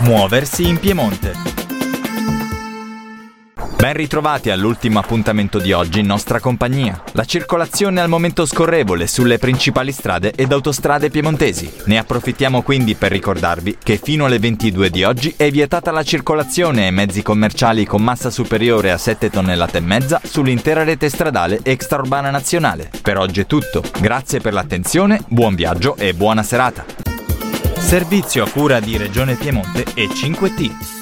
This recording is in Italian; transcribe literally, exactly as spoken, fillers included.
Muoversi in Piemonte. Ben ritrovati all'ultimo appuntamento di oggi in nostra compagnia. La circolazione è al momento scorrevole sulle principali strade ed autostrade piemontesi. Ne approfittiamo quindi per ricordarvi che fino alle ventidue di oggi è vietata la circolazione ai mezzi commerciali con massa superiore a sette tonnellate e mezza sull'intera rete stradale extraurbana nazionale. Per oggi è tutto. Grazie per l'attenzione, buon viaggio e buona serata. Servizio a cura di Regione Piemonte e cinque T.